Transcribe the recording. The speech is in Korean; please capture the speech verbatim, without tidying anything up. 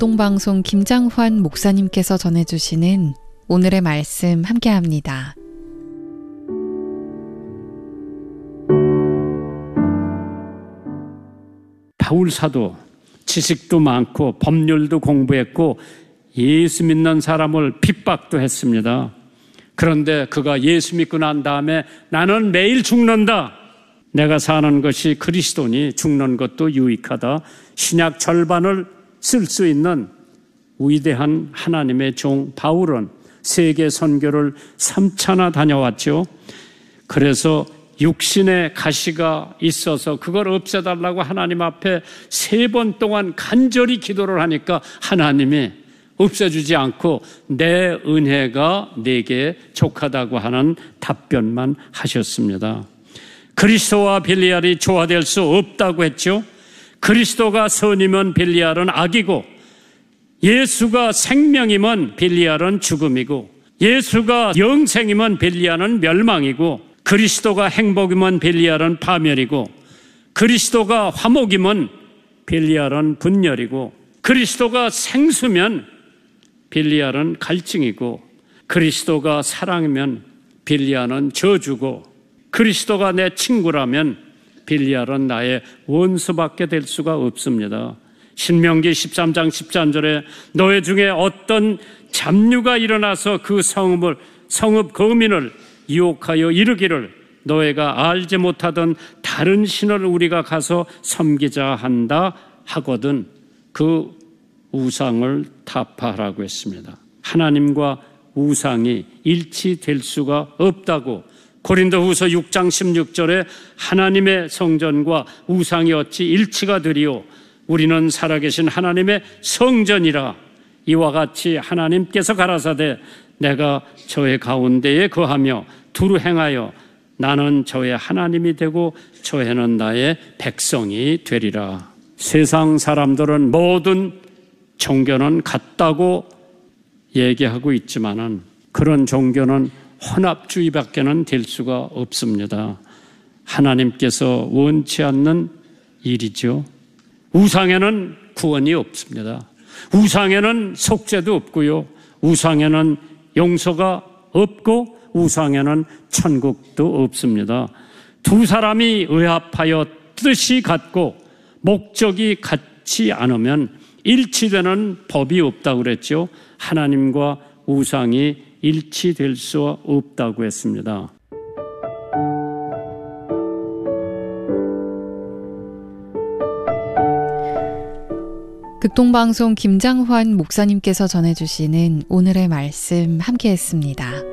극동방송 김장환 목사님께서 전해주시는 오늘의 말씀 함께합니다. 바울 사도 지식도 많고 법률도 공부했고 예수 믿는 사람을 핍박도 했습니다. 그런데 그가 예수 믿고 난 다음에 나는 매일 죽는다. 내가 사는 것이 그리스도니 죽는 것도 유익하다. 신약 절반을 쓸 수 있는 위대한 하나님의 종 바울은 세계 선교를 삼 차나 다녀왔죠. 그래서 육신의 가시가 있어서 그걸 없애달라고 하나님 앞에 세 번 동안 간절히 기도를 하니까 하나님이 없애주지 않고 내 은혜가 내게 족하다고 하는 답변만 하셨습니다. 그리스도와 벨리알이 조화될 수 없다고 했죠. 그리스도가 선이면 벨리알은 악이고, 예수가 생명이면 벨리알은 죽음이고, 예수가 영생이면 벨리알은 멸망이고, 그리스도가 행복이면 벨리알은 파멸이고, 그리스도가 화목이면 벨리알은 분열이고, 그리스도가 생수면 벨리알은 갈증이고, 그리스도가 사랑이면 벨리알은 저주고, 그리스도가 내 친구라면 벨리알은 나의 원수밖에 될 수가 없습니다. 신명기 십삼 장 십삼 절에 너희 중에 어떤 잡류가 일어나서 그 성읍을, 성읍 거민을 유혹하여 이르기를 너희가 알지 못하던 다른 신을 우리가 가서 섬기자 한다 하거든 그 우상을 타파하라고 했습니다. 하나님과 우상이 일치될 수가 없다고 고린도후서 육 장 십육 절에 하나님의 성전과 우상이 어찌 일치가 되리요 우리는 살아계신 하나님의 성전이라. 이와 같이 하나님께서 가라사대 내가 저의 가운데에 거하며 두루 행하여 나는 저의 하나님이 되고 저희는 나의 백성이 되리라. 세상 사람들은 모든 종교는 같다고 얘기하고 있지만은 그런 종교는 혼합주의밖에는 될 수가 없습니다. 하나님께서 원치 않는 일이죠. 우상에는 구원이 없습니다. 우상에는 속죄도 없고요. 우상에는 용서가 없고 우상에는 천국도 없습니다. 두 사람이 의합하여 뜻이 같고 목적이 같지 않으면 일치되는 법이 없다고 그랬죠. 하나님과 우상이 일치될 수 없다고 했습니다. 극동방송 김장환 목사님께서 전해주시는 오늘의 말씀 함께했습니다.